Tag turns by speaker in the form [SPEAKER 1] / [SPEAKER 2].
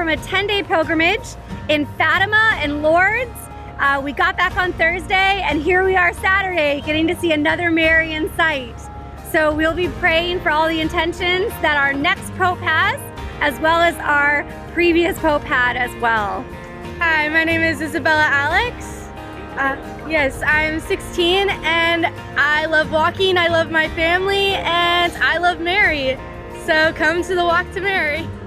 [SPEAKER 1] from a 10-day pilgrimage in Fatima and Lourdes. We got back on Thursday, and here we are Saturday, getting to see another Marian site. So we'll be praying for all the intentions that our next Pope has, as well as our previous Pope had as well.
[SPEAKER 2] Hi, my name is Isabella Alex. Yes, I'm 16 and I love walking, I love my family, and I love Mary. So come to the Walk to Mary.